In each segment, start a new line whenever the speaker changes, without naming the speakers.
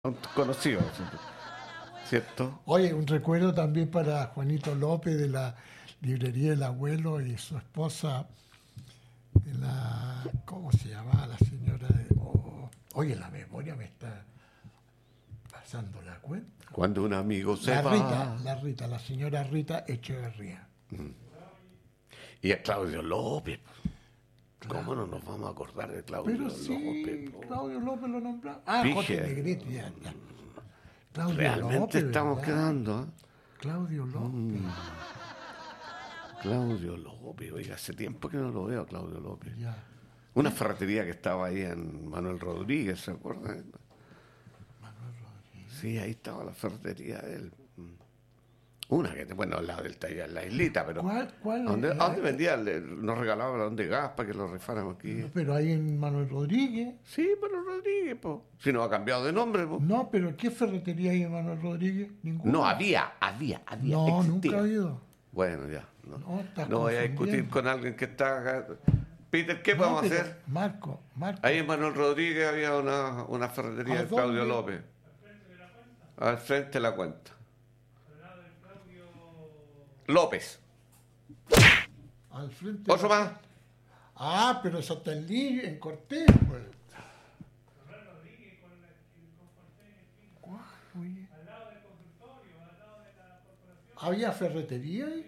conocido, ¿cierto?
Oye, un recuerdo también para Juanito López de la librería del abuelo y su esposa, ¿cómo se llamaba la señora? Oye, la memoria me está pasando la cuenta.
Cuando un amigo se va.
La señora Rita Echeverría.
Y a Claudio López. ¿Cómo no nos vamos a acordar de Claudio
Pero
López?
sí, Claudio López lo nombraba.
Dije,
Jorge Negrete, ya. Claudio
realmente
López,
estamos
¿verdad?
quedando, ¿eh?
Claudio López.
Claudio López, oiga, hace tiempo que no lo veo a Claudio López.
Ya.
Una ferretería que estaba ahí en Manuel Rodríguez, ¿se acuerdan?
Manuel Rodríguez.
Sí, ahí estaba la ferretería de él. Una que, bueno, al lado del taller, en la islita, pero...
¿Cuál?
¿A dónde vendía? Nos regalaba balón de gas para que lo rifáramos aquí.
No, pero ahí en Manuel Rodríguez.
Sí, Manuel Rodríguez, po. Si no ha cambiado de nombre, po.
No, pero ¿qué ferretería hay en Manuel Rodríguez? Ninguna.
No, había.
No,
existía.
nunca ha habido.
Bueno, ya.
No, estás
No voy a discutir
confundiendo.
con alguien que está acá. Peter, ¿qué
No,
podemos
pero
hacer?
Marco.
Ahí en Manuel Rodríguez había una ferretería
¿A
de Claudio
dónde?
López. Al frente de la cuenta. López.
Al frente.
¿Otro más?
Ah, pero eso está en Cortés, pues. ¿Cuál, oye? ¿Había ferretería ahí?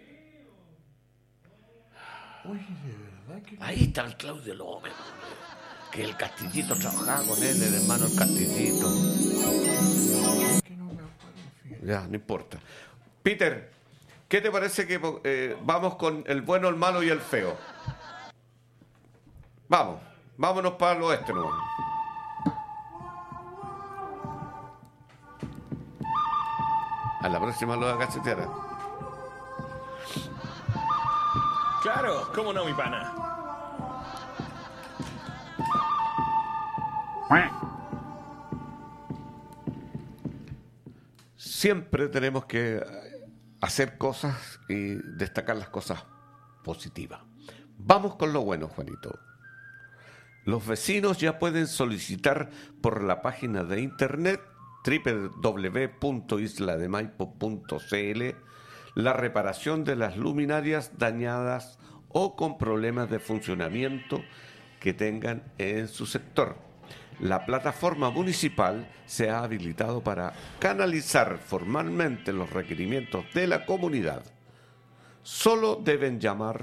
Oye, de verdad que...
Ahí está el Claudio López. Que el Castillito trabajaba con él, el hermano del Castillito.
que no me acuerdo, fíjate.
Ya, no importa. Peter, ¿qué te parece que vamos con el bueno, el malo y el feo? Vámonos para el oeste, ¿no? A la próxima lo de cachetera.
Claro, cómo no, mi pana.
Siempre tenemos que hacer cosas y destacar las cosas positivas. Vamos con lo bueno, Juanito. Los vecinos ya pueden solicitar por la página de internet www.islademaipo.cl la reparación de las luminarias dañadas o con problemas de funcionamiento que tengan en su sector. La plataforma municipal se ha habilitado para canalizar formalmente los requerimientos de la comunidad. Solo deben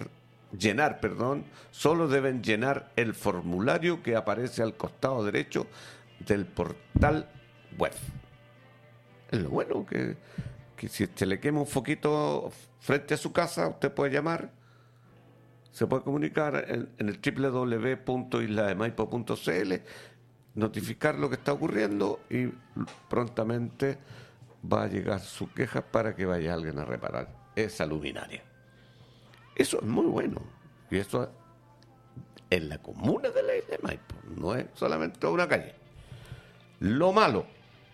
llenar el formulario que aparece al costado derecho del portal web. Es lo bueno que si se le quema un foquito frente a su casa, usted puede llamar, se puede comunicar en el www.islademaipo.cl, notificar lo que está ocurriendo y prontamente va a llegar su queja para que vaya alguien a reparar esa luminaria. Eso es muy bueno. Y eso en la comuna de la isla de Maipo, no es solamente una calle. Lo malo,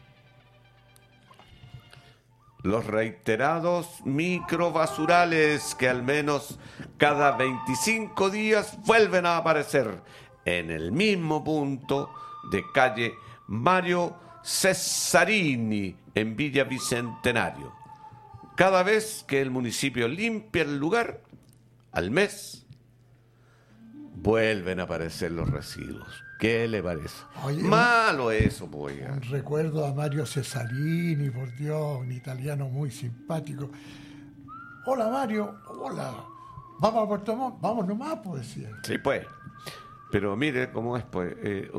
los reiterados microbasurales que al menos cada 25 días vuelven a aparecer en el mismo punto de calle Mario Cesarini en Villa Bicentenario. Cada vez que el municipio limpia el lugar, al mes, vuelven a aparecer los residuos. ¿Qué le parece?
Oye,
malo eso, pues.
Un recuerdo a Mario Cesarini, por Dios, un italiano muy simpático. Hola Mario, hola. Vamos a Puerto Montt, vamos nomás, pues decía.
Sí, pues. Pero mire cómo es, pues,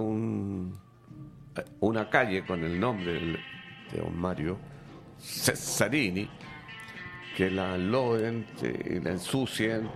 una calle con el nombre de don Mario Cesarini, que la loen, y la ensucien,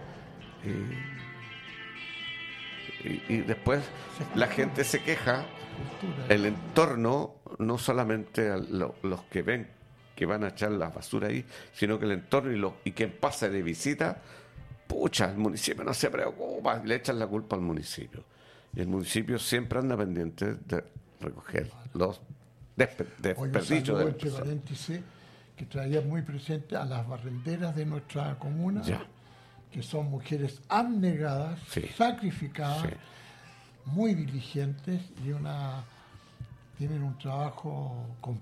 y después la gente se queja. El entorno, no solamente los que ven que van a echar la basura ahí, sino que el entorno y quien pasa de visita, pucha, el municipio no se preocupa, le echan la culpa al municipio. Y el municipio siempre anda pendiente de recoger los desperdicios de las
entre
personas.
paréntesis, que traía muy presente a las barrenderas de nuestra comuna,
Ya.
que son mujeres abnegadas,
Sí.
sacrificadas,
Sí.
muy diligentes y una tienen un trabajo